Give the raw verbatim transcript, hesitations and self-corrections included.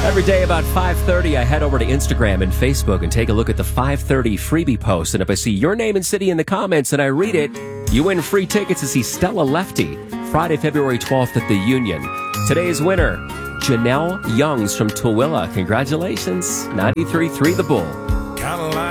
Every day about five thirty, I head over to Instagram and Facebook and take a look at the five thirty freebie post. And if I see your name and city in the comments and I read it, you win free tickets to see Stella Lefty Friday, February twelfth at the Union. Today's winner, Janelle Youngs from Tooele. Congratulations. ninety-three point three The Bull.